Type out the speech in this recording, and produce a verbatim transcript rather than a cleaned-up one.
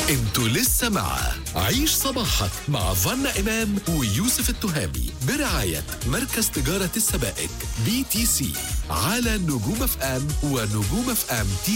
انتوا لسه مع عيش صباحك مع فانا إمام ويوسف التهامي برعاية مركز تجارة السبائك بي تي سي على نجوم اف ام ونجوم اف ام تي